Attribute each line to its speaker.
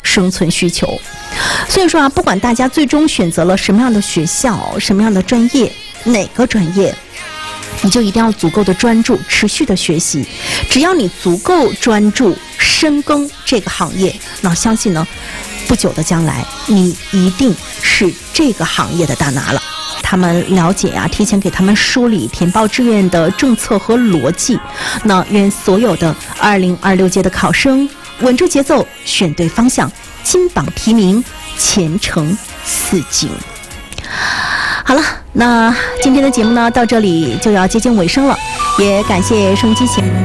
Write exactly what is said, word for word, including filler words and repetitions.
Speaker 1: 生存需求。所以说啊，不管大家最终选择了什么样的学校、什么样的专业、哪个专业，你就一定要足够的专注，持续的学习。只要你足够专注，深耕这个行业，那相信呢，不久的将来，你一定是这个行业的大拿了。他们了解啊，提前给他们梳理填报志愿的政策和逻辑。那愿所有的二零二六届的考生稳住节奏，选对方向，金榜题名，前程似锦。好了，那今天的节目呢，到这里就要接近尾声了，也感谢收音机前